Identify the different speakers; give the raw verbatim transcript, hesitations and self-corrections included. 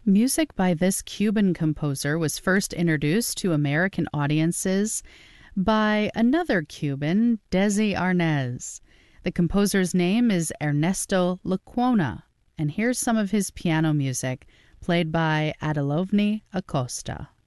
Speaker 1: Music by this Cuban composer was first introduced to American audiences by another Cuban, Desi Arnaz. The composer's name is Ernesto Lecuona, and here's some of his piano music played by Adelovny Acosta.